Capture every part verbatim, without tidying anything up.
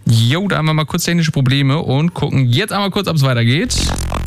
Jo, da haben wir mal kurz technische Probleme und gucken jetzt einmal kurz, ob es weitergeht.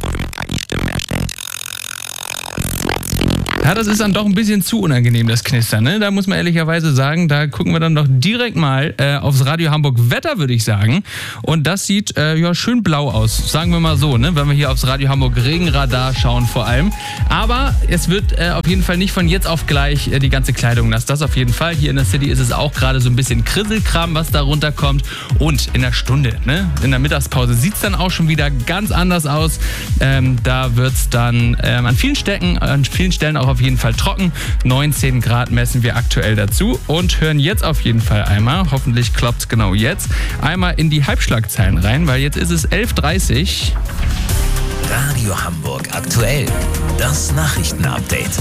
Ja, das ist dann doch ein bisschen zu unangenehm, das Knistern, ne? Da muss man ehrlicherweise sagen, da gucken wir dann doch direkt mal äh, aufs Radio Hamburg Wetter, würde ich sagen. Und das sieht äh, ja schön blau aus, sagen wir mal so, ne? Wenn wir hier aufs Radio Hamburg Regenradar schauen vor allem. Aber es wird äh, auf jeden Fall nicht von jetzt auf gleich äh, die ganze Kleidung nass. Das auf jeden Fall. Hier in der City ist es auch gerade so ein bisschen Krisselkram, was da runterkommt. Und in der Stunde, ne? In der Mittagspause sieht es dann auch schon wieder ganz anders aus. Ähm, da wird es dann ähm, an vielen Stellen, an vielen Stellen auch auf jeden Fall trocken. neunzehn Grad messen wir aktuell dazu und hören jetzt auf jeden Fall einmal, hoffentlich klappt es genau jetzt, einmal in die Halbschlagzeilen rein, weil jetzt ist es elf Uhr dreißig. Radio Hamburg aktuell. Das Nachrichtenupdate.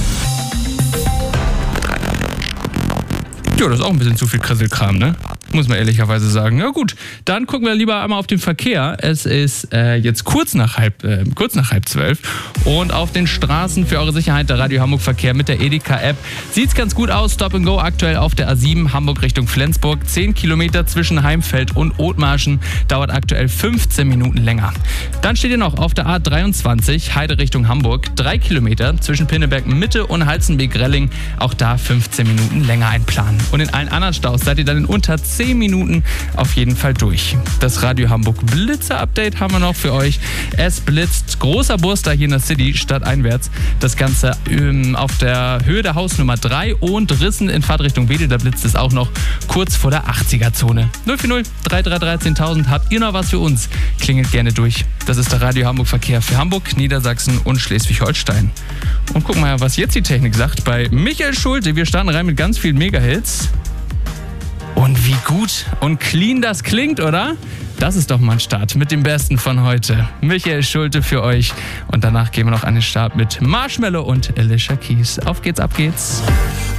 Ja, das ist auch ein bisschen zu viel Krisselkram, ne? Muss man ehrlicherweise sagen. Ja gut, dann gucken wir lieber einmal auf den Verkehr. Es ist äh, jetzt kurz nach halb äh, kurz nach halb zwölf und auf den Straßen für eure Sicherheit der Radio Hamburg Verkehr mit der Edeka-App sieht's ganz gut aus. Stop and Go aktuell auf der A sieben Hamburg Richtung Flensburg. zehn Kilometer zwischen Heimfeld und Othmarschen. Dauert aktuell fünfzehn Minuten länger. Dann steht ihr noch auf der A dreiundzwanzig Heide Richtung Hamburg. drei Kilometer zwischen Pinneberg Mitte und Halzenbeek-Relling. Auch da fünfzehn Minuten länger einplanen. Und in allen anderen Staus seid ihr dann in unter zehn Minuten auf jeden Fall durch. Das Radio Hamburg Blitzer-Update haben wir noch für euch. Es blitzt großer Burster hier in der City stadteinwärts. Das Ganze ähm, auf der Höhe der Hausnummer drei und Rissen in Fahrtrichtung Wedel. Da blitzt es auch noch kurz vor der achtziger-Zone. null vier null drei drei drei zehntausend. Habt ihr noch was für uns? Klingelt gerne durch. Das ist der Radio Hamburg Verkehr für Hamburg, Niedersachsen und Schleswig-Holstein. Und gucken wir mal, was jetzt die Technik sagt. Bei Michael Schulte. Wir starten rein mit ganz vielen Megahits. Und wie gut und clean das klingt, oder? Das ist doch mal ein Start mit dem Besten von heute. Michael Schulte für euch. Und danach gehen wir noch an den Start mit Marshmello und Alicia Keys. Auf geht's, ab geht's.